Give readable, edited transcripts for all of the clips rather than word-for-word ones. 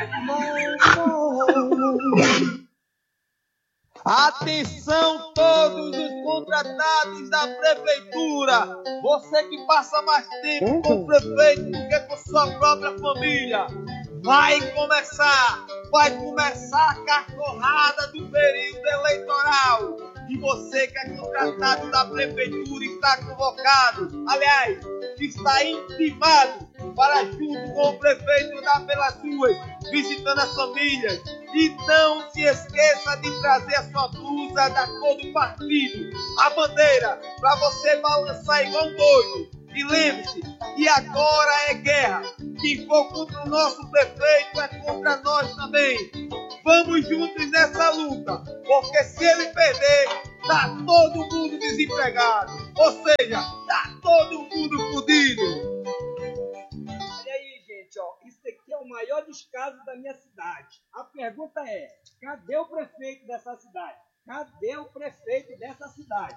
Atenção todos os contratados da prefeitura, você que passa mais tempo com o prefeito do que com sua própria família, vai começar a carcorrada do período eleitoral, e você que é contratado da prefeitura está convocado, aliás, está intimado para junto com o prefeito andar pelas ruas, visitando as famílias. E não se esqueça de trazer a sua blusa da cor do partido, a bandeira, para você balançar igual um doido. E lembre-se que agora é guerra. Quem for contra o nosso prefeito é contra nós também. Vamos juntos nessa luta, porque se ele perder, tá todo mundo desempregado. Ou seja, tá todo mundo fodido. Olha aí, gente, ó. Isso aqui é o maior descaso da minha cidade. A pergunta é, cadê o prefeito dessa cidade? Cadê o prefeito dessa cidade?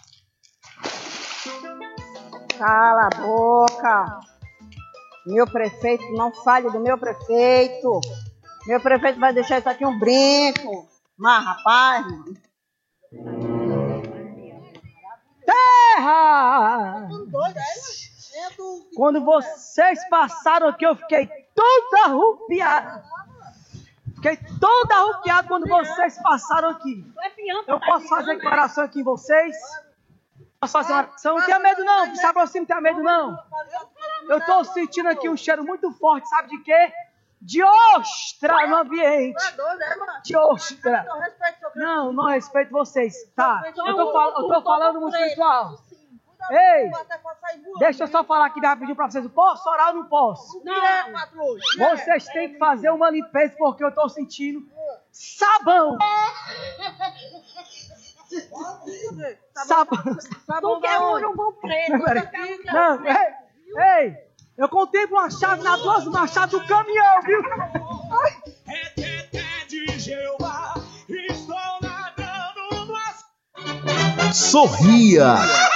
Cala a boca. Meu prefeito, não fale do meu prefeito. Meu prefeito vai deixar isso aqui um brinco. Mas, rapaz... Terra! Quando vocês passaram aqui, eu fiquei todo arrupiado. Fiquei todo arrupiado quando vocês passaram aqui. Eu posso fazer declaração aqui em vocês? Posso fazer uma oração? Não tenha medo não, se aproxima, não tenha medo não. Eu estou sentindo aqui um cheiro muito forte, sabe de quê? De ostra no ambiente. De ostra. Não, não respeito vocês. Tá, eu tô falando muito espiritual. Ei, deixa eu só falar aqui rapidinho pra vocês. Posso orar ou não posso? Não. Vocês têm que fazer uma limpeza porque eu tô sentindo sabão. Sabão que é um urubu preto. Não, ei, eu contemplo uma chave na próxima chave do caminhão, viu? De Jeová, estou nadando no... Sorria!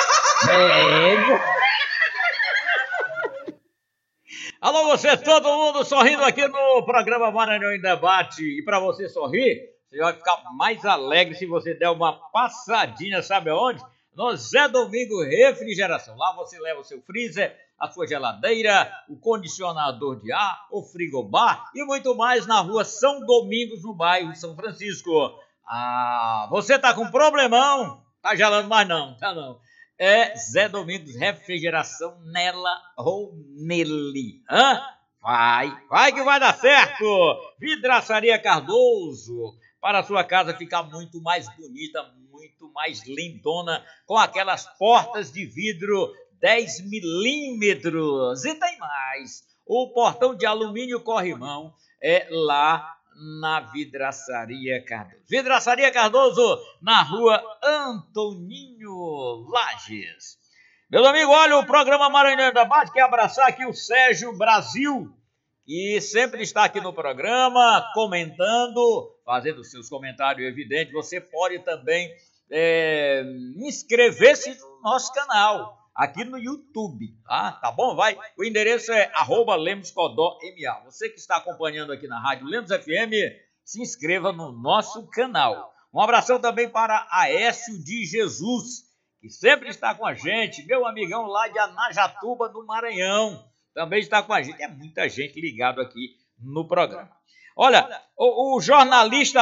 Alô, você, todo mundo sorrindo aqui no programa Maranhão em Debate. E para você sorrir, você vai ficar mais alegre se você der uma passadinha, sabe aonde? No Zé Domingo Refrigeração. Lá você leva o seu freezer, a sua geladeira, o condicionador de ar, o frigobar e muito mais na rua São Domingos, no bairro São Francisco. Ah, você tá com problemão? Tá gelando mais não, tá não. É Zé Domingos Refrigeração nela ou nele. Hã? Vai que vai dar certo. Vidraçaria Cardoso, para a sua casa ficar muito mais bonita, muito mais lindona, com aquelas portas de vidro 10 milímetros. E tem mais, o portão de alumínio corrimão é lá na Vidraçaria Cardoso. Vidraçaria Cardoso, na rua Antoninho Lages. Meus amigos, olha, o programa Maranhão em Debate quer abraçar aqui o Sérgio Brasil, que sempre está aqui no programa, comentando, fazendo seus comentários evidentes. Você pode também inscrever-se no nosso canal, aqui no YouTube, tá bom? Vai, o endereço é @LemosCodóMA. Você que está acompanhando aqui na Rádio Lemos FM, se inscreva no nosso canal. Um abração também para Aécio de Jesus, que sempre está com a gente, meu amigão lá de Anajatuba, no Maranhão, também está com a gente. É muita gente ligado aqui no programa. Olha, o jornalista,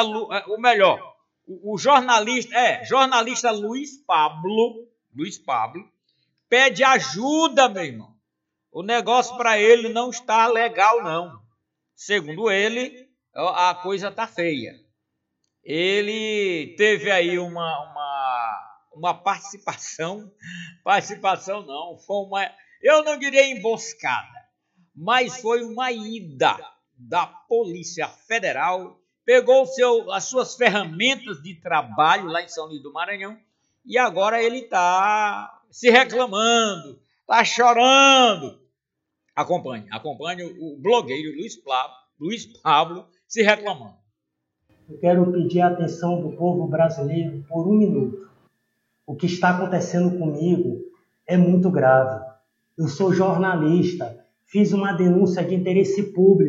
jornalista Luiz Pablo, pede ajuda, meu irmão. O negócio para ele não está legal, não. Segundo ele, a coisa está feia. Ele teve aí uma participação não, foi eu não diria emboscada, mas foi uma ida da Polícia Federal, pegou as suas ferramentas de trabalho lá em São Luís do Maranhão e agora ele está se reclamando, está chorando. Acompanhe o blogueiro Luiz Pablo se reclamando. Eu quero pedir a atenção do povo brasileiro por 1 minuto. O que está acontecendo comigo é muito grave. Eu sou jornalista, fiz uma denúncia de interesse público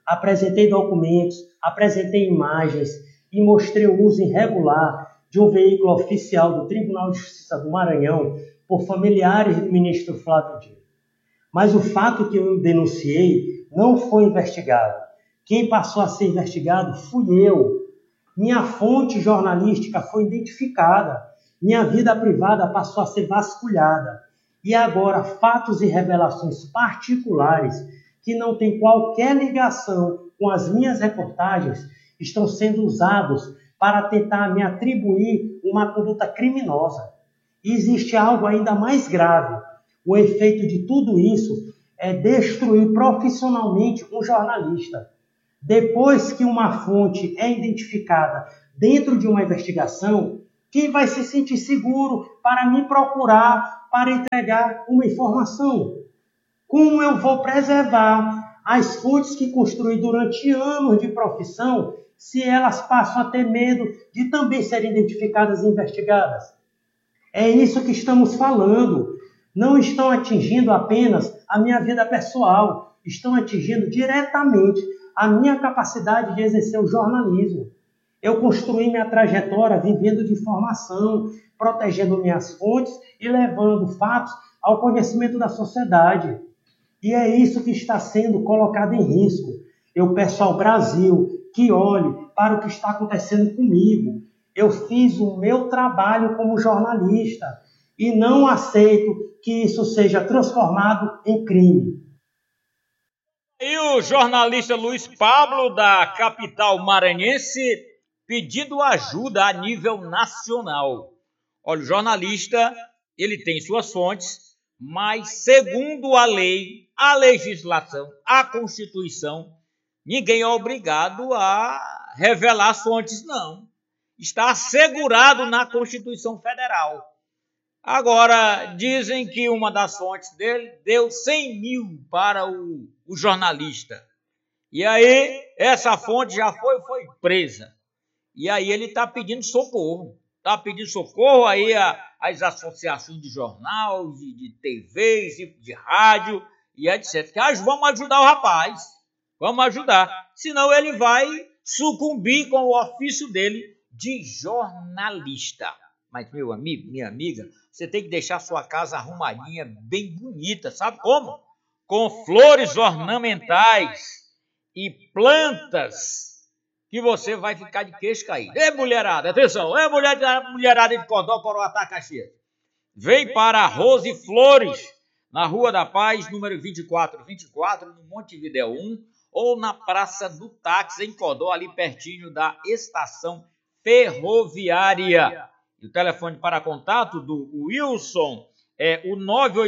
apresentei documentos, apresentei imagens e mostrei o uso irregular de um veículo oficial do Tribunal de Justiça do Maranhão por familiares do ministro Flávio Dino. Mas o fato que eu denunciei não foi investigado. Quem passou a ser investigado fui eu. Minha fonte jornalística foi identificada. Minha vida privada passou a ser vasculhada. E agora, fatos e revelações particulares que não têm qualquer ligação com as minhas reportagens estão sendo usados para tentar me atribuir uma conduta criminosa. E existe algo ainda mais grave. O efeito de tudo isso é destruir profissionalmente um jornalista. Depois que uma fonte é identificada dentro de uma investigação, quem vai se sentir seguro para me procurar, para entregar uma informação? Como eu vou preservar as fontes que construí durante anos de profissão se elas passam a ter medo de também serem identificadas e investigadas? É isso que estamos falando. Não estão atingindo apenas a minha vida pessoal, estão atingindo diretamente a minha capacidade de exercer o jornalismo. Eu construí minha trajetória vivendo de informação, protegendo minhas fontes e levando fatos ao conhecimento da sociedade. E é isso que está sendo colocado em risco. Eu peço ao Brasil que olhe para o que está acontecendo comigo. Eu fiz o meu trabalho como jornalista e não aceito que isso seja transformado em crime. E o jornalista Luiz Pablo, da capital maranhense, pedindo ajuda a nível nacional. Olha, o jornalista, ele tem suas fontes, mas segundo a lei, a legislação, a Constituição, ninguém é obrigado a revelar as fontes, não. Está assegurado na Constituição Federal. Agora, dizem que uma das fontes dele deu 100 mil para o jornalista. E aí, essa fonte já foi presa. E aí ele está pedindo socorro. Está pedindo socorro aí às associações de jornal, de TVs, de rádio e etc. Vamos ajudar o rapaz. Vamos ajudar. Senão ele vai sucumbir com o ofício dele de jornalista. Mas, meu amigo, minha amiga, você tem que deixar sua casa arrumadinha, bem bonita. Sabe como? Com flores ornamentais e plantas que você vai ficar de queixo caído. Ei, mulherada, atenção. Ei, mulherada de Codó, Coroatá, Caxias. Vem para a Rose Flores, na Rua da Paz, número 2424, no Montevidéu 1, ou na Praça do Táxi, em Codó, ali pertinho da estação ferroviária. E o telefone para contato do Wilson é o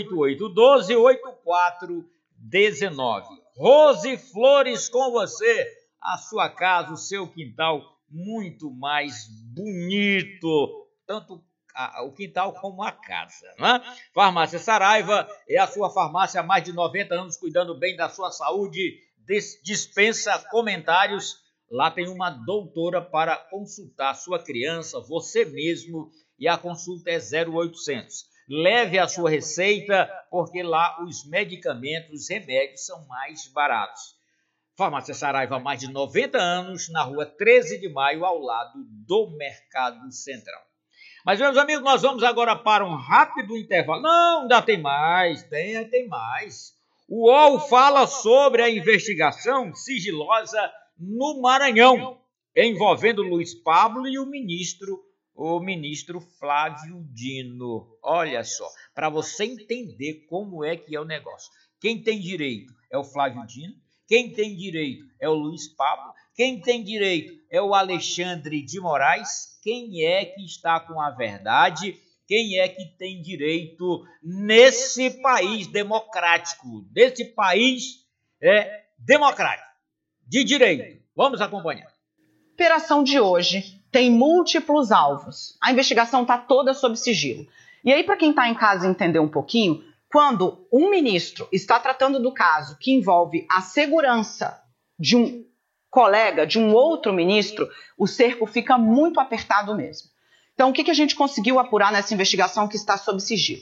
988-12-8419. Rose Flores com você, a sua casa, o seu quintal muito mais bonito, tanto o quintal como a casa, né? Farmácia Saraiva é a sua farmácia há mais de 90 anos, cuidando bem da sua saúde, dispensa comentários. Lá tem uma doutora para consultar sua criança, você mesmo, e a consulta é 0800. Leve a sua receita, porque lá os medicamentos, os remédios são mais baratos. Farmácia Saraiva há mais de 90 anos, na rua 13 de maio, ao lado do Mercado Central. Mas, meus amigos, nós vamos agora para um rápido intervalo. Não, ainda tem mais, tem mais. O UOL fala sobre a investigação sigilosa no Maranhão, envolvendo Luiz Pablo e o ministro Flávio Dino. Olha só, para você entender como é que é o negócio. Quem tem direito é o Flávio Dino, quem tem direito é o Luiz Pablo, quem tem direito é o Alexandre de Moraes, quem é que está com a verdade, quem é que tem direito nesse país democrático, nesse país democrático, de direito. Vamos acompanhar. A operação de hoje tem múltiplos alvos. A investigação está toda sob sigilo. E aí, para quem está em casa entender um pouquinho, quando um ministro está tratando do caso que envolve a segurança de um colega, de um outro ministro, o cerco fica muito apertado mesmo. Então, o que a gente conseguiu apurar nessa investigação que está sob sigilo?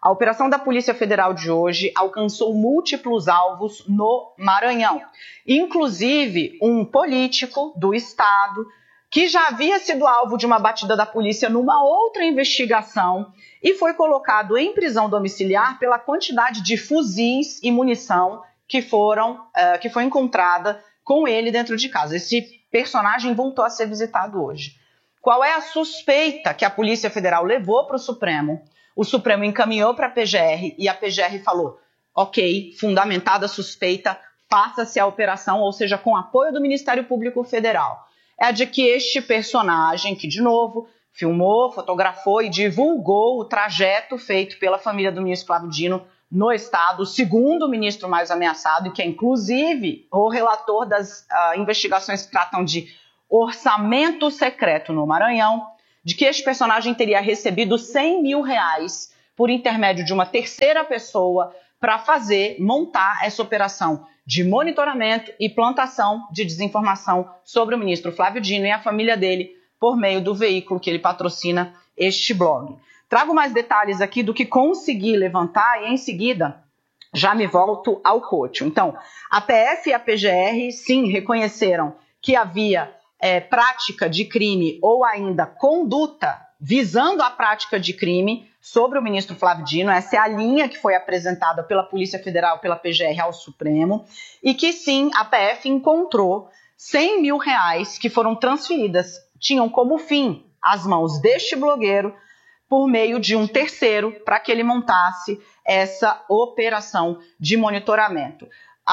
A operação da Polícia Federal de hoje alcançou múltiplos alvos no Maranhão, inclusive um político do estado que já havia sido alvo de uma batida da polícia numa outra investigação e foi colocado em prisão domiciliar pela quantidade de fuzis e munição que foi encontrada com ele dentro de casa. Esse personagem voltou a ser visitado hoje. Qual é a suspeita que a Polícia Federal levou para o Supremo? O Supremo encaminhou para a PGR e a PGR falou, ok, fundamentada a suspeita, faça-se a operação, ou seja, com apoio do Ministério Público Federal. É a de que este personagem, que de novo filmou, fotografou e divulgou o trajeto feito pela família do ministro Flávio Dino no estado, o segundo ministro mais ameaçado, e que é inclusive o relator das investigações que tratam de orçamento secreto no Maranhão, de que este personagem teria recebido R$100 mil por intermédio de uma terceira pessoa para montar essa operação de monitoramento e plantação de desinformação sobre o ministro Flávio Dino e a família dele por meio do veículo que ele patrocina, este blog. Trago mais detalhes aqui do que consegui levantar e em seguida já me volto ao coach. Então, a PF e a PGR, sim, reconheceram que havia prática de crime ou ainda conduta visando a prática de crime sobre o ministro Flávio Dino. Essa é a linha que foi apresentada pela Polícia Federal, pela PGR ao Supremo, e que sim, a PF encontrou R$100 mil que foram transferidas, tinham como fim as mãos deste blogueiro por meio de um terceiro para que ele montasse essa operação de monitoramento.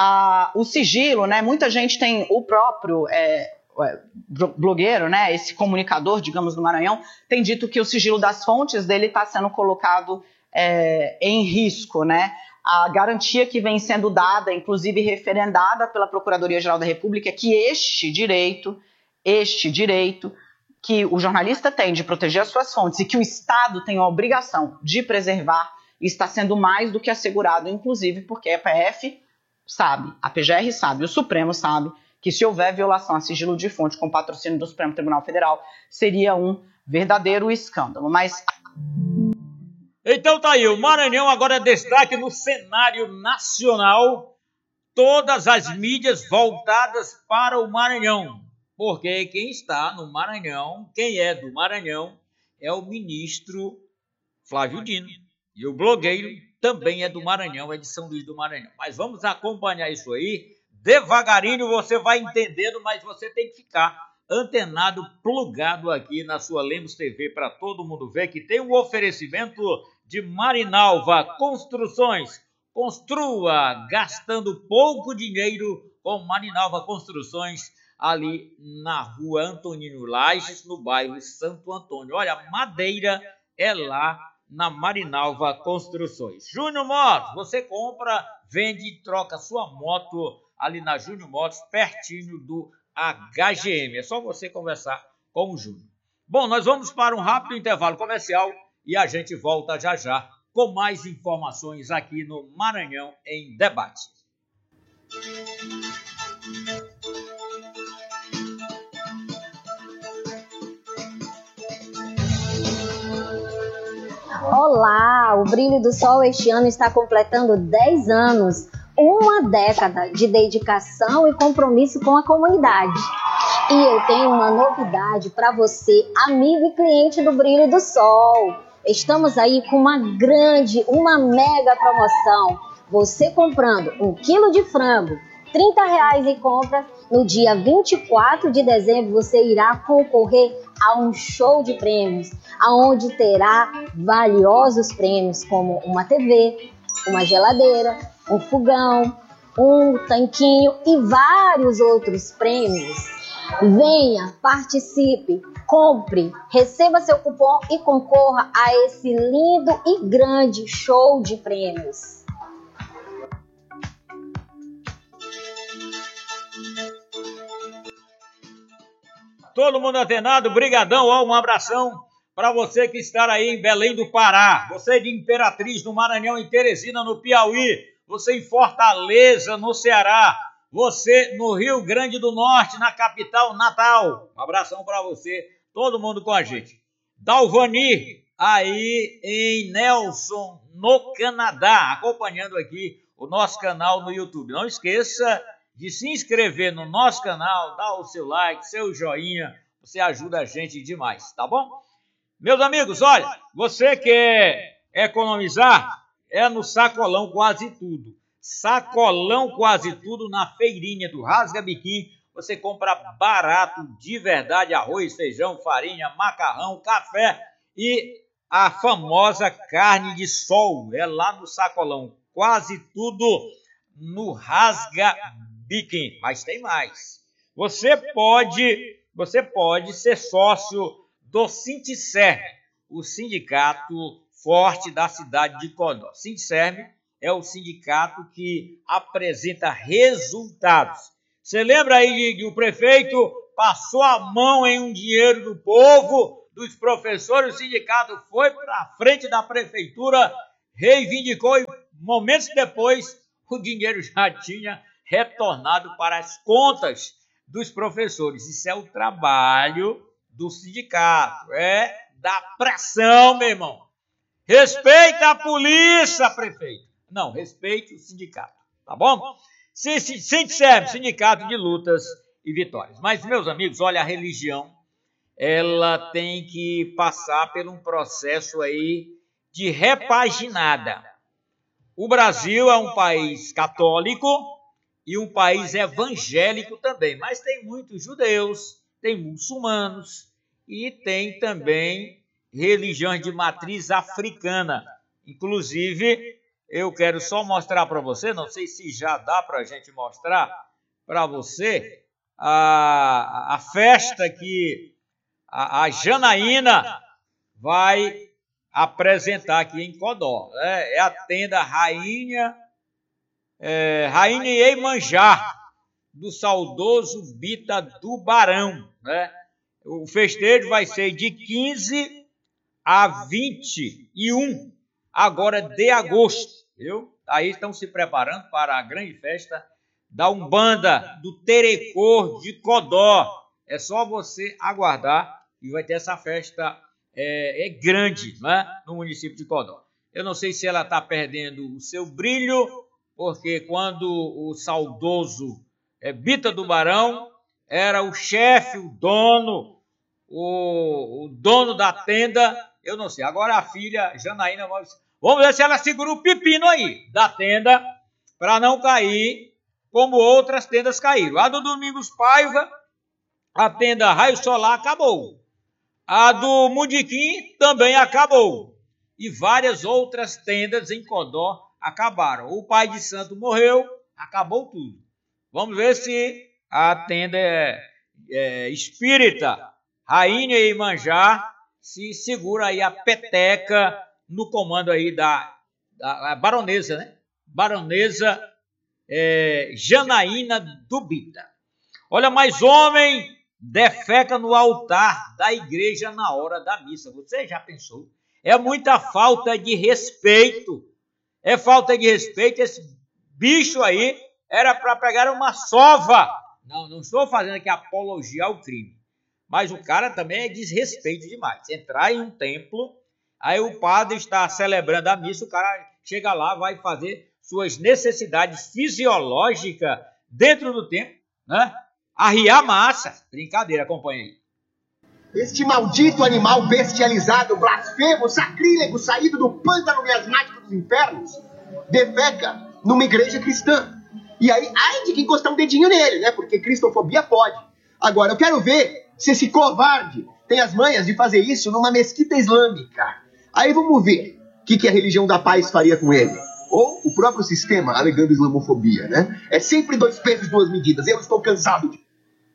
O sigilo, né? Muita gente tem o próprio blogueiro, né, esse comunicador, digamos, do Maranhão, tem dito que o sigilo das fontes dele está sendo colocado em risco, né? A garantia que vem sendo dada, inclusive referendada pela Procuradoria-Geral da República, é que este direito que o jornalista tem de proteger as suas fontes e que o Estado tem a obrigação de preservar está sendo mais do que assegurado, inclusive porque a PF sabe, a PGR sabe, o Supremo sabe que se houver violação a sigilo de fonte com patrocínio do Supremo Tribunal Federal, seria um verdadeiro escândalo. Mas... Então tá aí, o Maranhão agora é destaque no cenário nacional, todas as mídias voltadas para o Maranhão, porque quem está no Maranhão, quem é do Maranhão, é o ministro Flávio Dino, e o blogueiro também é do Maranhão, é de São Luís do Maranhão. Mas vamos acompanhar isso aí, devagarinho você vai entendendo, mas você tem que ficar antenado, plugado aqui na sua Lemos TV para todo mundo ver que tem um oferecimento de Marinalva Construções. Construa gastando pouco dinheiro com Marinalva Construções ali na rua Antonino Lages, no bairro Santo Antônio. Olha, madeira é lá na Marinalva Construções. Júnior Motos, você compra, vende e troca sua moto ali na Júnior Motos, pertinho do HGM. É só você conversar com o Júnior. Bom, nós vamos para um rápido intervalo comercial e a gente volta já já com mais informações aqui no Maranhão em Debate. Olá, o Brilho do Sol este ano está completando 10 anos. Uma década de dedicação e compromisso com a comunidade. E eu tenho uma novidade para você, amigo e cliente do Brilho do Sol. Estamos aí com uma mega promoção. Você comprando 1 quilo de frango, R$30 em compras, no dia 24 de dezembro você irá concorrer a um show de prêmios, aonde terá valiosos prêmios como uma TV, uma geladeira, um fogão, um tanquinho e vários outros prêmios. Venha, participe, compre, receba seu cupom e concorra a esse lindo e grande show de prêmios. Todo mundo antenado, brigadão, ó, um abração para você que está aí em Belém do Pará, você de Imperatriz, no Maranhão, em Teresina, no Piauí, você em Fortaleza, no Ceará, você no Rio Grande do Norte, na capital Natal. Um abração para você, todo mundo com a gente. Dalvani, aí em Nelson, no Canadá, acompanhando aqui o nosso canal no YouTube. Não esqueça de se inscrever no nosso canal, dar o seu like, seu joinha, você ajuda a gente demais, tá bom? Meus amigos, olha, você quer economizar? É no Sacolão Quase Tudo. Sacolão Quase Tudo na feirinha do Rasga Biquim. Você compra barato de verdade, arroz, feijão, farinha, macarrão, café e a famosa carne de sol. É lá no Sacolão Quase Tudo no Rasga Biquim. Mas tem mais. Você pode ser sócio do Sindicerme, o sindicato forte da cidade de Codó. Sindicerme é o sindicato que apresenta resultados. Você lembra aí que o prefeito passou a mão em um dinheiro do povo, dos professores, o sindicato foi para a frente da prefeitura, reivindicou e momentos depois o dinheiro já tinha retornado para as contas dos professores. Isso é o trabalho do sindicato, é da pressão, meu irmão. Respeita a polícia, prefeito. Não, respeite o sindicato, tá bom? Sindicerme, Sindicato de Lutas e Vitórias. Mas, meus amigos, olha, a religião, ela tem que passar por um processo aí de repaginada. O Brasil é um país católico e um país evangélico também, mas tem muitos judeus, tem muçulmanos e tem também religiões de matriz africana. Inclusive, eu quero só mostrar para você, não sei se já dá para a gente mostrar para você, a festa que a Janaína vai apresentar aqui em Codó. É a tenda Rainha Iemanjá, do saudoso Bita do Barão, né? O festejo vai ser de 15 a 21 agora de agosto, viu? Aí estão se preparando para a grande festa da Umbanda do Terecor de Codó. É só você aguardar e vai ter essa festa grande, né? No município de Codó. Eu não sei se ela está perdendo o seu brilho, porque quando o saudoso Bita do Barão era o chefe, o dono da tenda, eu não sei. Agora a filha Janaína, vamos ver se ela segura o pepino aí da tenda para não cair como outras tendas caíram. A do Domingos Paiva, a tenda Raio Solar acabou. A do Mundiquim também acabou. E várias outras tendas em Codó acabaram. O pai de santo morreu, acabou tudo. Vamos ver se a tenda espírita Rainha Iemanjá se segura aí a peteca no comando aí da baronesa, né? Baronesa Janaína do Bita. Olha, mais homem defeca no altar da igreja na hora da missa. Você já pensou? É muita falta de respeito. É falta de respeito. Esse bicho aí era para pegar uma sova. Não estou fazendo aqui apologia ao crime. Mas o cara também é desrespeito demais. Entrar em um templo, aí o padre está celebrando a missa, o cara chega lá, vai fazer suas necessidades fisiológicas dentro do templo, né? Arriar massa. Brincadeira, acompanha aí. Este maldito animal bestializado, blasfemo, sacrílego, saído do pântano miasmático dos infernos, defeca numa igreja cristã. E aí, ai de que encostar um dedinho nele, né? Porque cristofobia pode. Agora, eu quero ver se esse covarde tem as manhas de fazer isso numa mesquita islâmica. Aí vamos ver o que a religião da paz faria com ele. Ou o próprio sistema alegando islamofobia, né? É sempre 2 pesos, 2 medidas. Eu estou cansado de...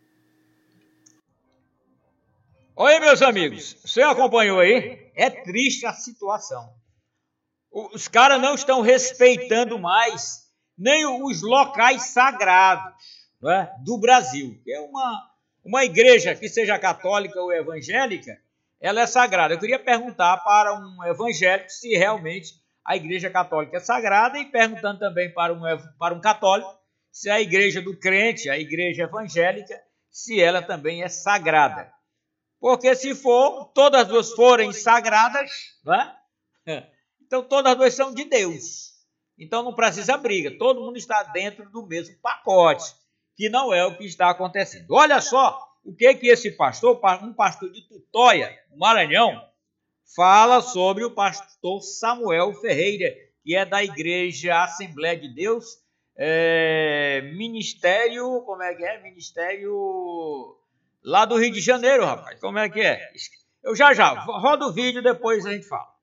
Oi, meus amigos. Você acompanhou aí? É triste a situação. Os caras não estão respeitando mais nem os locais sagrados, né, do Brasil. É uma igreja que seja católica ou evangélica, ela é sagrada. Eu queria perguntar para um evangélico se realmente a igreja católica é sagrada e perguntando também para um católico se a igreja do crente, a igreja evangélica, se ela também é sagrada. Porque se todas as duas forem sagradas, né? Então todas as duas são de Deus. Então não precisa briga, todo mundo está dentro do mesmo pacote, que não é o que está acontecendo. Olha só o que esse pastor, um pastor de Tutóia, no Maranhão, fala sobre o pastor Samuel Ferreira, que é da Igreja Assembleia de Deus, Ministério, como é que é? Ministério lá do Rio de Janeiro, rapaz, como é que é? Eu já, roda o vídeo, depois a gente fala.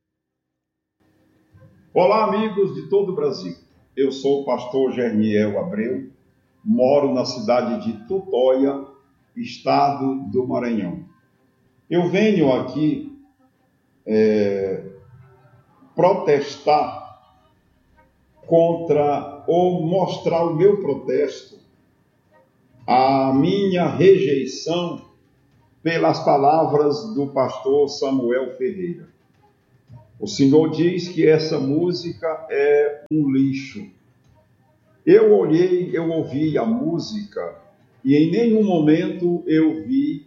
Olá, amigos de todo o Brasil. Eu sou o pastor Gerniel Abreu, moro na cidade de Tutóia, estado do Maranhão. Eu venho aqui protestar contra, ou mostrar o meu protesto, a minha rejeição pelas palavras do pastor Samuel Ferreira. O Senhor diz que essa música é um lixo. Eu ouvi a música e em nenhum momento eu vi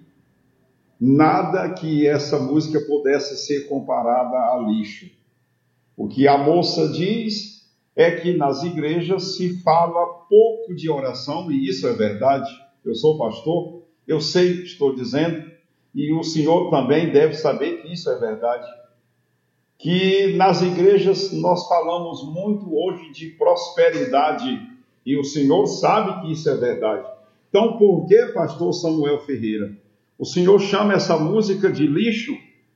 nada que essa música pudesse ser comparada a lixo. O que a moça diz é que nas igrejas se fala pouco de oração, e isso é verdade. Eu sou pastor, eu sei o que estou dizendo, e o senhor também deve saber que isso é verdade. Que nas igrejas nós falamos muito hoje de prosperidade, e o senhor sabe que isso é verdade. Então, por que, pastor Samuel Ferreira, o senhor chama essa música de lixo?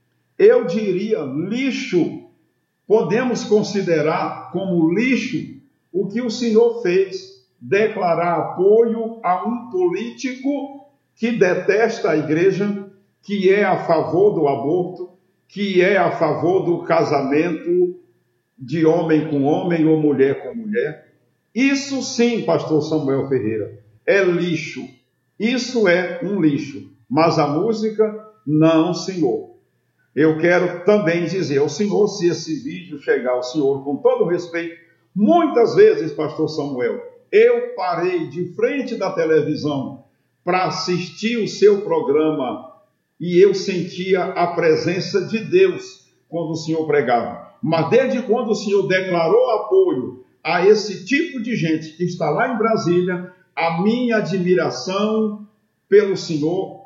Eu diria lixo. Podemos considerar como lixo o que o senhor fez, declarar apoio a um político que detesta a igreja, que é a favor do aborto, que é a favor do casamento de homem com homem ou mulher com mulher. Isso sim, pastor Samuel Ferreira, é lixo. Isso é um lixo. Mas a música, não, senhor. Eu quero também dizer ao senhor, se esse vídeo chegar ao senhor, com todo respeito, muitas vezes, pastor Samuel, eu parei de frente da televisão para assistir o seu programa e eu sentia a presença de Deus quando o senhor pregava. Mas desde quando o senhor declarou apoio a esse tipo de gente que está lá em Brasília, a minha admiração pelo senhor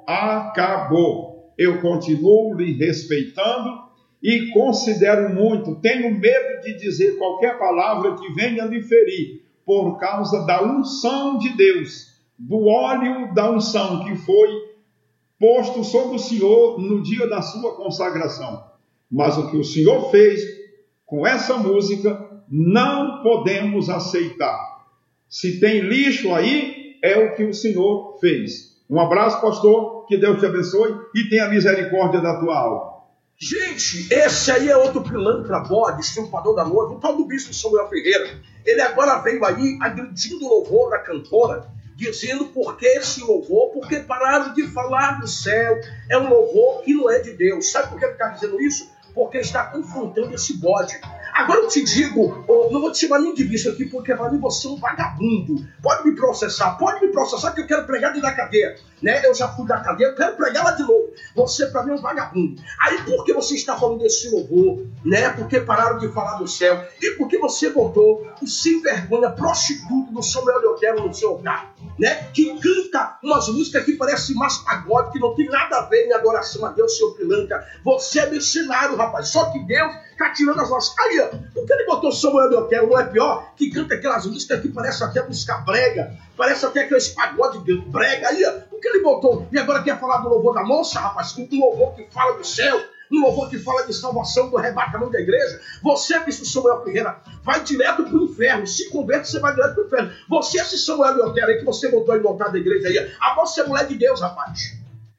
acabou. Eu continuo lhe respeitando e considero muito, tenho medo de dizer qualquer palavra que venha lhe ferir, por causa da unção de Deus, do óleo da unção que foi posto sobre o senhor no dia da sua consagração. Mas o que o senhor fez com essa música, não podemos aceitar. Se tem lixo aí, é o que o senhor fez. Um abraço, pastor, que Deus te abençoe e tenha misericórdia da tua alma. Gente, esse aí é outro pilantra bode, estrupador da noiva, o tal do bispo Samuel Ferreira. Ele agora veio aí agredindo o louvor da cantora, dizendo por que esse louvor, porque pararam de falar do céu, é um louvor que não é de Deus. Sabe por que ele está dizendo isso? Porque ele está confrontando esse bode. Agora eu te digo, não vou te chamar nem de bicho aqui, porque para mim você é um vagabundo. Pode me processar que eu quero pregar dentro da cadeia. Né? Eu já fui da cadeia, eu quero pregar lá de novo. Você para mim é um vagabundo. Aí por que você está falando desse louvor? Né? Porque pararam de falar do céu. E por que você botou o sem vergonha prostituto do Samuel Leotero no seu carro? Né? Que canta umas músicas que parecem mais pagode, que não tem nada a ver em adoração a Deus, seu pilantra. Você é mercenário, rapaz. Só que Deus está tirando as nossas. Aí, por que ele botou Samuel Leotero? Não é pior? Que canta aquelas músicas que parecem até música brega, parece até aqueles pagode brega. Aí, por que ele botou? E agora quer falar do louvor da moça, rapaz? Um louvor que fala do céu, um louvor que fala de salvação, do arrebatamento da igreja. Você, bispo Samuel Ferreira, vai direto para o inferno. Se converte, você vai direto para o inferno. Você, esse Samuel Leotero aí que você botou aí no altar da igreja aí, a você é mulher de Deus, rapaz.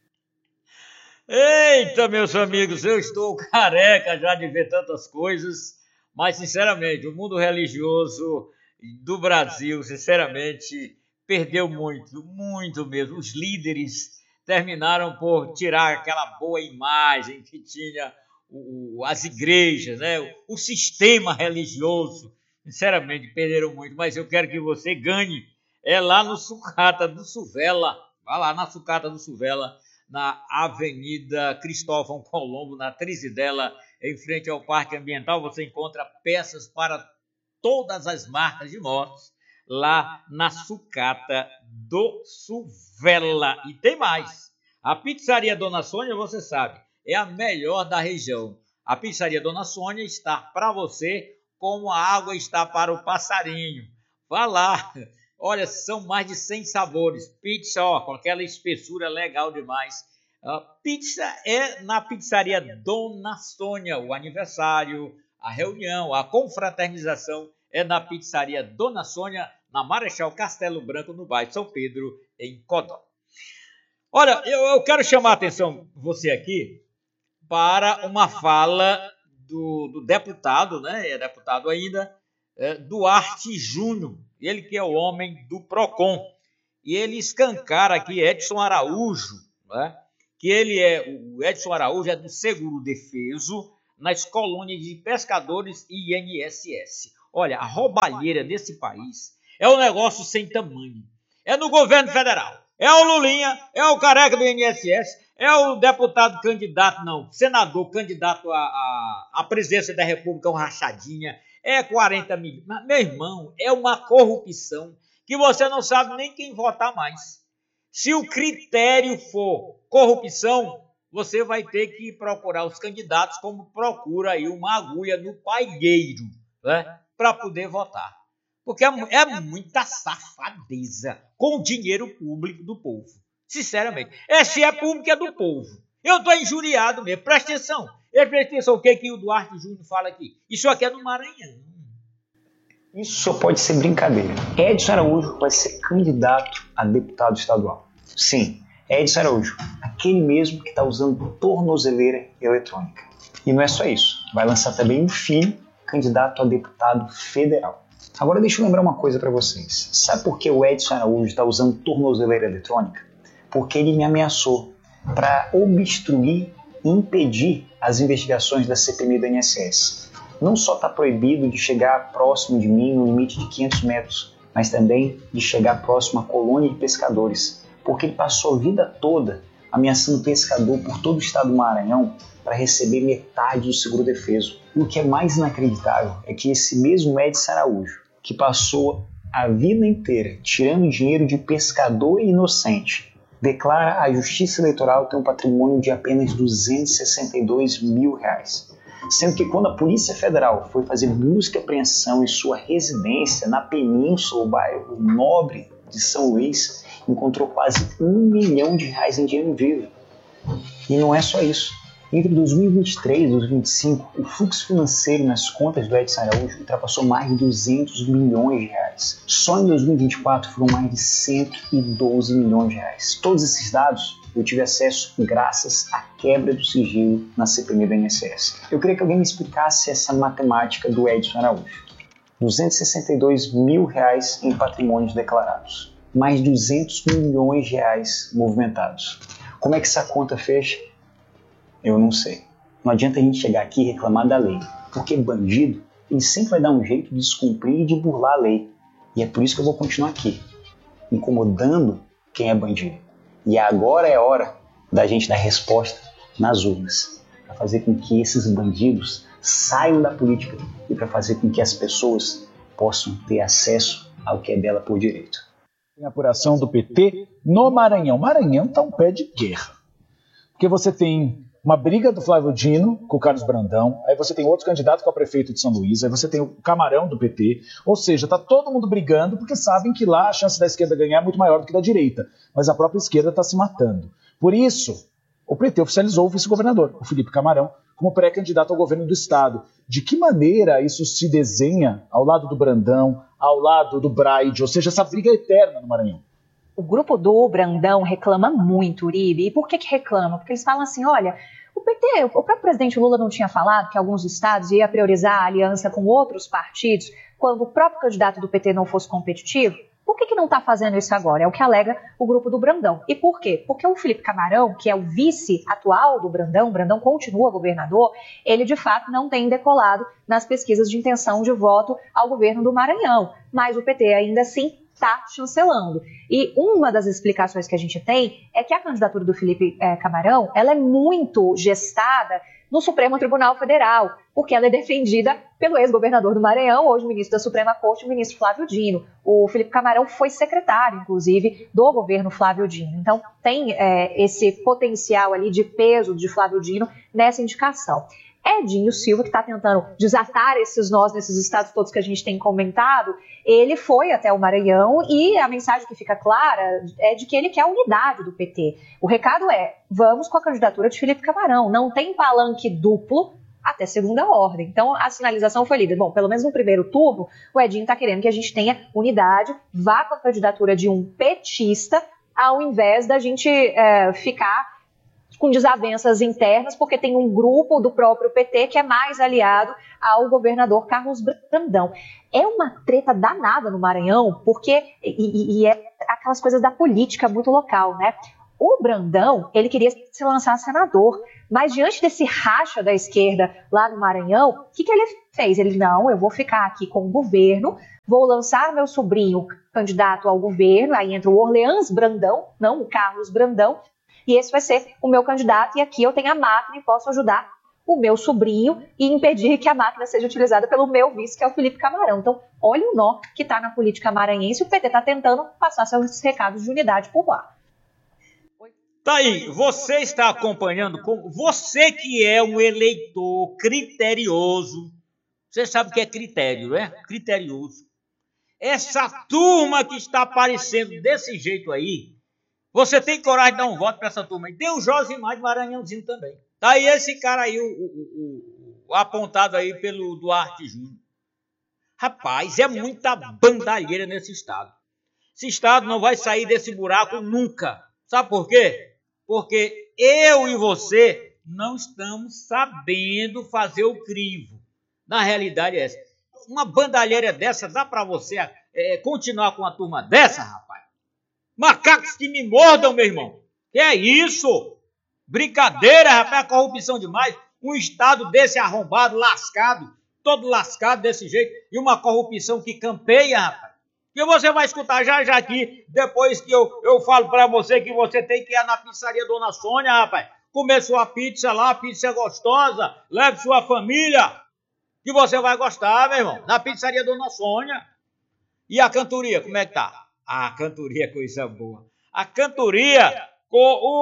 Eita, meus amigos, eu estou careca já de ver tantas coisas, mas, sinceramente, o mundo religioso do Brasil, sinceramente, perdeu muito, muito mesmo. Os líderes terminaram por tirar aquela boa imagem que tinha as igrejas, né? O sistema religioso. Sinceramente, perderam muito, mas eu quero que você ganhe lá no Sucata do Suvela. Vá lá na Sucata do Suvela, na Avenida Cristóvão Colombo, na Trizidela, em frente ao Parque Ambiental. Você encontra peças para todas as marcas de motos lá na sucata do Suvela. E tem mais. A pizzaria Dona Sônia, você sabe, é a melhor da região. A pizzaria Dona Sônia está para você como a água está para o passarinho. Vá lá. Olha, são mais de 100 sabores. Pizza, ó, com aquela espessura legal demais. Pizza é na pizzaria Dona Sônia. O aniversário, a reunião, a confraternização é na pizzaria Dona Sônia, na Marechal Castelo Branco, no bairro São Pedro, em Codó. Olha, eu quero chamar a atenção você aqui para uma fala do deputado, né? É deputado ainda, Duarte Júnior, ele que é o homem do PROCON. E ele escancara aqui Edson Araújo, né? Que o Edson Araújo é do Seguro Defeso, nas colônias de pescadores e INSS. Olha, a roubalheira desse país é um negócio sem tamanho. É no governo federal. É o Lulinha, é o careca do INSS, é o deputado candidato, não, senador candidato à presidência da República, uma rachadinha, é 40 milhões. Mas, meu irmão, é uma corrupção que você não sabe nem quem votar mais. Se o critério for corrupção, você vai ter que procurar os candidatos como procura aí uma agulha no paigueiro, né, para poder votar. Porque é muita safadeza com o dinheiro público do povo. Sinceramente. Se é público, é do povo. Eu estou injuriado mesmo. Presta atenção. Presta atenção o que o Duarte Júnior fala aqui. Isso aqui é do Maranhão. Isso só pode ser brincadeira. Edson Araújo vai ser candidato a deputado estadual. Sim, Edson Araújo. Aquele mesmo que está usando tornozeleira eletrônica. E não é só isso. Vai lançar também um filho candidato a deputado federal. Agora deixa eu lembrar uma coisa para vocês. Sabe por que o Edson Araújo está usando tornozeleira eletrônica? Porque ele me ameaçou para obstruir e impedir as investigações da CPMI do INSS. Não só está proibido de chegar próximo de mim no limite de 500 metros, mas também de chegar próximo à colônia de pescadores, porque ele passou a vida toda ameaçando pescador por todo o estado do Maranhão para receber metade do seguro defeso. E o que é mais inacreditável é que esse mesmo Edson Araújo, que passou a vida inteira tirando dinheiro de pescador inocente, declara à Justiça Eleitoral ter um patrimônio de apenas R$262 mil, sendo que quando a Polícia Federal foi fazer busca e apreensão em sua residência na Península, o bairro Nobre de São Luís, encontrou quase R$1 milhão em dinheiro vivo. E não é só isso. Entre 2023 e 2025, o fluxo financeiro nas contas do Edson Araújo ultrapassou mais de R$200 milhões. Só em 2024 foram mais de R$112 milhões. Todos esses dados eu tive acesso graças à quebra do sigilo na CPMI do INSS. Eu queria que alguém me explicasse essa matemática do Edson Araújo. R$262 mil em patrimônios declarados. Mais R$200 milhões movimentados. Como é que essa conta fecha? Eu não sei. Não adianta a gente chegar aqui e reclamar da lei, porque bandido, ele sempre vai dar um jeito de descumprir e de burlar a lei. E é por isso que eu vou continuar aqui, incomodando quem é bandido. E agora é hora da gente dar resposta nas urnas, para fazer com que esses bandidos saiam da política e para fazer com que as pessoas possam ter acesso ao que é dela por direito. Tem apuração do PT no Maranhão. Maranhão está um pé de guerra. Porque você tem uma briga do Flávio Dino com o Carlos Brandão, aí você tem outro candidato que é o prefeito de São Luís, aí você tem o Camarão do PT, ou seja, está todo mundo brigando porque sabem que lá a chance da esquerda ganhar é muito maior do que da direita, mas a própria esquerda está se matando. Por isso, o PT oficializou o vice-governador, o Felipe Camarão, como pré-candidato ao governo do estado. De que maneira isso se desenha ao lado do Brandão, ao lado do Braide, ou seja, essa briga eterna no Maranhão? O grupo do Brandão reclama muito, Uribe. E por que reclama? Porque eles falam assim, olha, o PT, o próprio presidente Lula não tinha falado que alguns estados ia priorizar a aliança com outros partidos quando o próprio candidato do PT não fosse competitivo? Por que não está fazendo isso agora? É o que alega o grupo do Brandão. E por quê? Porque o Felipe Camarão, que é o vice atual do Brandão, o Brandão continua governador, ele de fato não tem decolado nas pesquisas de intenção de voto ao governo do Maranhão. Mas o PT ainda assim está chancelando. E uma das explicações que a gente tem é que a candidatura do Felipe Camarão, ela é muito gestada no Supremo Tribunal Federal, porque ela é defendida pelo ex-governador do Maranhão, hoje ministro da Suprema Corte, o ministro Flávio Dino. O Felipe Camarão foi secretário, inclusive, do governo Flávio Dino. Então, tem esse potencial ali de peso de Flávio Dino nessa indicação. Edinho Silva, que está tentando desatar esses nós nesses estados todos que a gente tem comentado, ele foi até o Maranhão e a mensagem que fica clara é de que ele quer a unidade do PT. O recado é, vamos com a candidatura de Felipe Camarão, não tem palanque duplo até segunda ordem. Então, a sinalização foi lida. Bom, pelo menos no primeiro turno, o Edinho está querendo que a gente tenha unidade, vá com a candidatura de um petista, ao invés da gente ficar com desavenças internas, porque tem um grupo do próprio PT que é mais aliado ao governador Carlos Brandão. É uma treta danada no Maranhão, porque e é aquelas coisas da política muito local, né? O Brandão, ele queria se lançar senador, mas diante desse racha da esquerda lá no Maranhão, o que ele fez? Ele, não, eu vou ficar aqui com o governo, vou lançar meu sobrinho candidato ao governo, aí entra o Orleans Brandão, não o Carlos Brandão, e esse vai ser o meu candidato, e aqui eu tenho a máquina e posso ajudar o meu sobrinho e impedir que a máquina seja utilizada pelo meu vice, que é o Felipe Camarão. Então, olha o nó que está na política maranhense, o PT está tentando passar seus recados de unidade por lá. Tá aí, você está acompanhando, você que é um eleitor criterioso, você sabe o que é critério, né? Criterioso. Essa turma que está aparecendo desse jeito aí, você tem coragem de dar um voto para essa turma aí. Tem o Josimar de Maranhãozinho também. Tá aí esse cara aí, o apontado aí pelo Duarte Júnior. Rapaz, é muita bandalheira nesse estado. Esse estado não vai sair desse buraco nunca. Sabe por quê? Porque eu e você não estamos sabendo fazer o crivo. Na realidade é essa. Uma bandalheira dessa, dá para você continuar com uma turma dessa, rapaz? Macacos que me mordam, meu irmão. Que é isso? Brincadeira, rapaz, é corrupção demais. Um estado desse arrombado, lascado, todo lascado desse jeito, e uma corrupção que campeia, rapaz. Que você vai escutar já aqui, depois que eu falo pra você que você tem que ir na pizzaria Dona Sônia, rapaz. Comer sua pizza lá, pizza gostosa, leve sua família, que você vai gostar, meu irmão. Na pizzaria Dona Sônia. E a cantoria, como é que tá? A cantoria é coisa boa. A cantoria com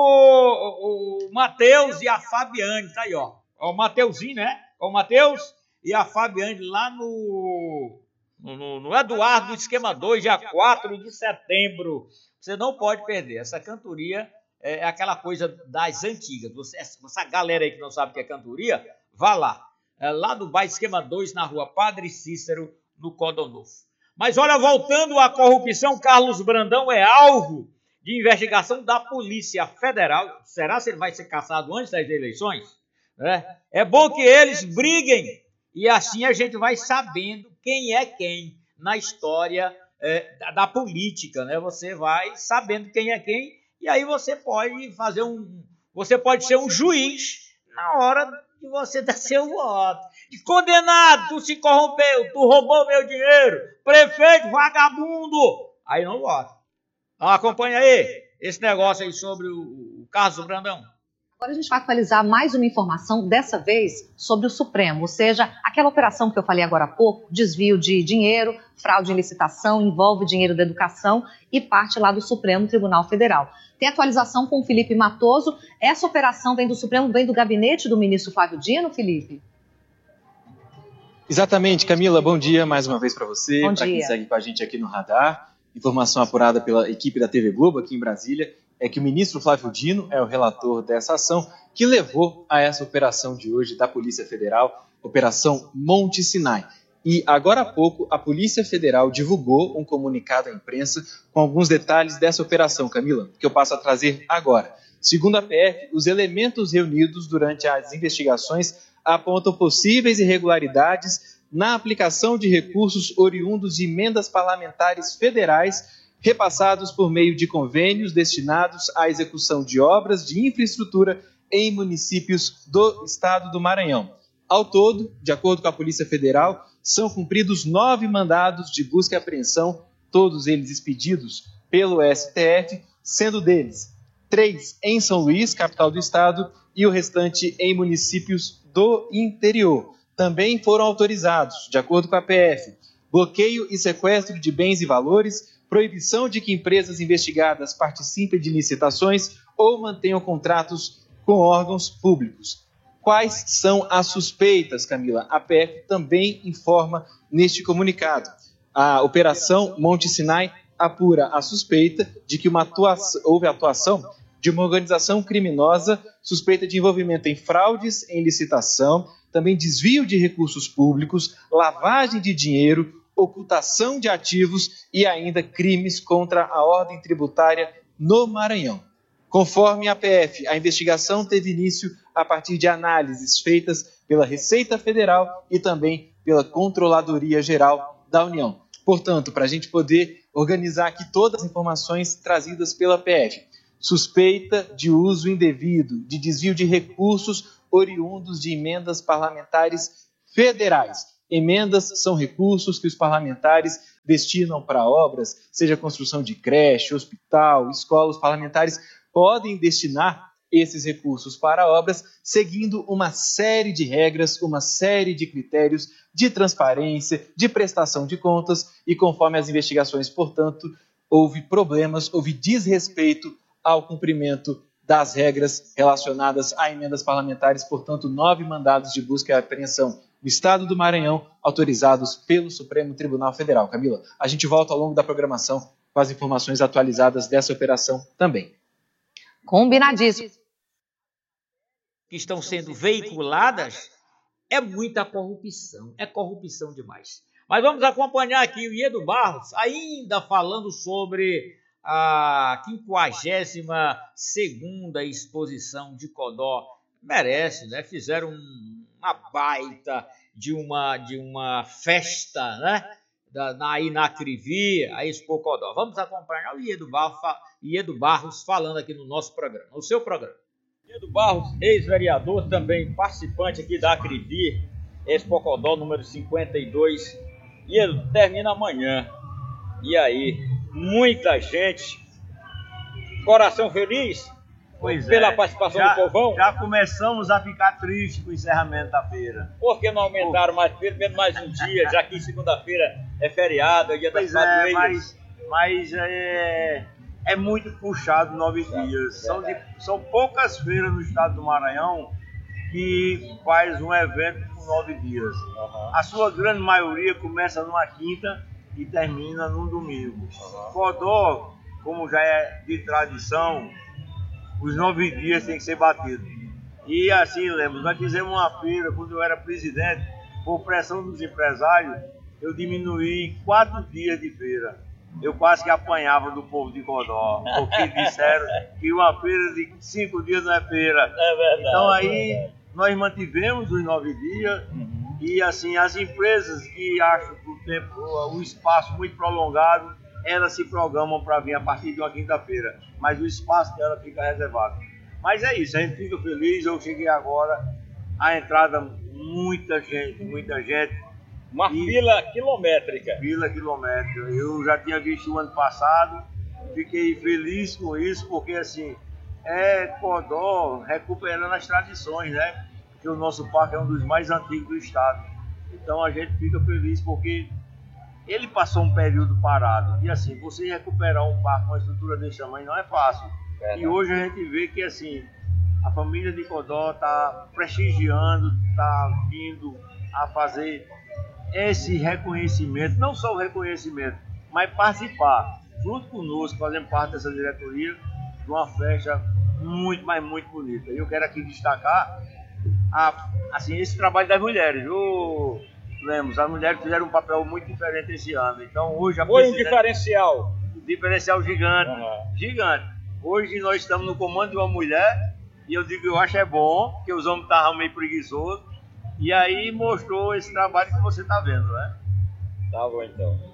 o Matheus e a Fabiane, tá aí, ó. O Mateuzinho, né? O Matheus e a Fabiane lá no Eduardo do Esquema 2, dia 4 de setembro. Você não pode perder. Essa cantoria é aquela coisa das antigas. Essa galera aí que não sabe o que é cantoria, vá lá. É lá no bairro Esquema 2, na rua Padre Cícero, no Codonolfo. Mas olha, voltando à corrupção, Carlos Brandão é alvo de investigação da Polícia Federal. Será que ele vai ser cassado antes das eleições? É bom que eles briguem e assim a gente vai sabendo quem é quem na história da política, né? Você vai sabendo quem é quem e aí você pode você pode ser um juiz na hora de você dar seu voto. E condenado, tu se corrompeu, tu roubou meu dinheiro, prefeito vagabundo, aí não vota. Então acompanha aí esse negócio aí sobre o Carlos Brandão. Agora a gente vai atualizar mais uma informação, dessa vez sobre o Supremo, ou seja, aquela operação que eu falei agora há pouco, desvio de dinheiro, fraude em licitação, envolve dinheiro da educação e parte lá do Supremo Tribunal Federal. Tem atualização com o Felipe Matoso. Essa operação vem do Supremo, vem do gabinete do ministro Flávio Dino, Felipe? Exatamente, Camila, bom dia mais uma vez para você, para quem segue com a gente aqui no Radar. Informação apurada pela equipe da TV Globo aqui em Brasília é que o ministro Flávio Dino é o relator dessa ação que levou a essa operação de hoje da Polícia Federal, Operação Monte Sinai. E agora há pouco a Polícia Federal divulgou um comunicado à imprensa com alguns detalhes dessa operação, Camila, que eu passo a trazer agora. Segundo a PF, os elementos reunidos durante as investigações apontam possíveis irregularidades na aplicação de recursos oriundos de emendas parlamentares federais repassados por meio de convênios destinados à execução de obras de infraestrutura em municípios do estado do Maranhão. Ao todo, de acordo com a Polícia Federal, são cumpridos 9 mandados de busca e apreensão, todos eles expedidos pelo STF, sendo deles 3 em São Luís, capital do estado, e o restante em municípios do interior. Também foram autorizados, de acordo com a PF, bloqueio e sequestro de bens e valores, proibição de que empresas investigadas participem de licitações ou mantenham contratos com órgãos públicos. Quais são as suspeitas, Camila? A PF também informa neste comunicado. A Operação Monte Sinai apura a suspeita de que houve atuação de uma organização criminosa suspeita de envolvimento em fraudes em licitação, também desvio de recursos públicos, lavagem de dinheiro, ocultação de ativos e ainda crimes contra a ordem tributária no Maranhão. Conforme a PF, a investigação teve início a partir de análises feitas pela Receita Federal e também pela Controladoria Geral da União. Portanto, para a gente poder organizar aqui todas as informações trazidas pela PF, suspeita de uso indevido, de desvio de recursos oriundos de emendas parlamentares federais. Emendas são recursos que os parlamentares destinam para obras, seja construção de creche, hospital, escola. Os parlamentares podem destinar esses recursos para obras, seguindo uma série de regras, uma série de critérios de transparência, de prestação de contas, e conforme as investigações, portanto, houve problemas, houve desrespeito ao cumprimento das regras relacionadas a emendas parlamentares, portanto, 9 mandados de busca e apreensão no estado do Maranhão, autorizados pelo Supremo Tribunal Federal. Camila, a gente volta ao longo da programação com as informações atualizadas dessa operação também. Combinadíssimo. Que estão sendo veiculadas, é muita corrupção, é corrupção demais. Mas vamos acompanhar aqui o Iedo Barros, ainda falando sobre a 52ª exposição de Codó. Merece, né? Fizeram uma baita de uma festa, né? Aí na Crivi, a Expo Codó. Vamos acompanhar o Iedo Barros falando aqui no nosso programa, no seu programa. Iedo Barros, ex-vereador, também participante aqui da Crivi, Expo Codó número 52. Iedo, termina amanhã. E aí, muita gente, coração feliz pela participação do povão? Já começamos a ficar tristes com o encerramento da feira. Por que não aumentaram pelo menos mais um dia, já que segunda-feira é feriado, é dia das padroeiras? Mas é muito puxado 9 dias. São poucas feiras no estado do Maranhão que faz um evento com 9 dias. A sua grande maioria começa numa quinta e termina num domingo. Codó, como já é de tradição, os 9 dias tem que ser batido. E assim, lembro, nós fizemos uma feira, quando eu era presidente, por pressão dos empresários, eu diminuí 4 dias de feira. Eu quase que apanhava do povo de Codó, porque disseram que uma feira de 5 dias não é feira. É verdade. Então aí nós mantivemos os 9 dias. E assim, as empresas que acham que o espaço muito prolongado, elas se programam para vir a partir de uma quinta-feira. Mas o espaço dela fica reservado. Mas é isso, a gente fica feliz. Eu cheguei agora, a entrada, muita gente. Uma fila quilométrica. Fila quilométrica. Eu já tinha visto o ano passado, fiquei feliz com isso, porque assim, Codó recuperando as tradições, né? Porque o nosso parque é um dos mais antigos do estado. Então a gente fica feliz porque ele passou um período parado. E assim, você recuperar um parque com uma estrutura desse tamanho não é fácil. E hoje a gente vê que assim, a família de Codó está prestigiando, está vindo a fazer esse reconhecimento, não só o reconhecimento, mas participar, junto conosco, fazendo parte dessa diretoria, de uma festa muito, mas muito bonita. E eu quero aqui destacar assim, esse trabalho das mulheres, viu, Lemos? As mulheres fizeram um papel muito diferente esse ano. Então hoje foi um diferencial. Diferencial gigante. Gigante. Hoje nós estamos no comando de uma mulher, e eu digo, eu acho bom, porque os homens estavam meio preguiçosos. E aí mostrou esse trabalho que você está vendo, né? Tá bom, então.